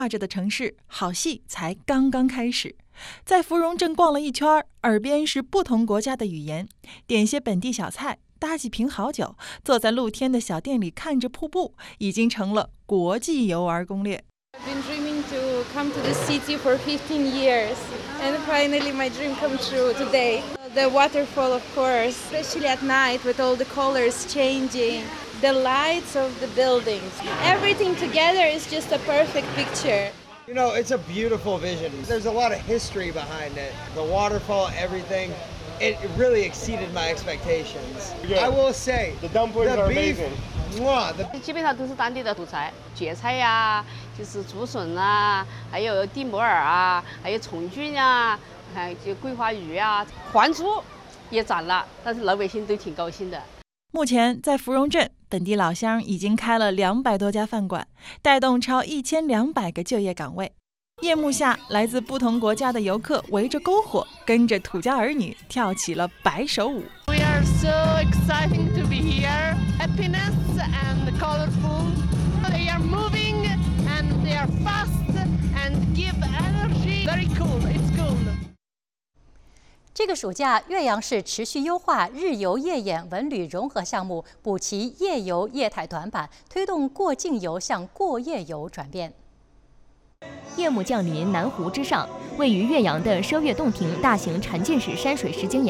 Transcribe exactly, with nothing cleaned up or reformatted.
画着的城市，好戏才刚刚开始。在芙蓉镇逛了一圈，耳边是不同国家的语言，点些本地小菜，搭几瓶好酒，坐在露天的小店里看着瀑布，已经成了国际游玩攻略。 I've been dreaming to come to the city for fifteen years, and finally my dream come true today. The waterfall, of course, especially at night with all the colors changing, the lights of the buildings. Everything together is just a perfect picture. You know, it's a beautiful vision. There's a lot of history behind it. The waterfall, everything, it really exceeded my expectations. Yeah. I will say, the dumplings the are beef, amazing. Mwah, the 基本上都是当地的土菜，芥菜呀，就是竹笋啊，还有地摩尔啊，还有葱菌啊，还就桂花鱼啊，还珠也涨了，但是老百姓都挺高兴的。 目前在芙蓉镇，本地老乡已经开了两百多家饭馆，带动超一千两百个就业岗位。夜幕下，来自不同国家的游客围着篝火，跟着土家儿女跳起了白手舞。 We are so exciting to be here. Happiness and colorful. They are moving and they are fast and give energy. Very cool. It's cool. 这个暑假，岳阳市持续优化日游夜演文旅融合项目，补齐夜游业态短板，推动过境游向过夜游转变。 夜幕降临南湖之上，位于岳阳的奢悦洞庭大型沉浸式山水实景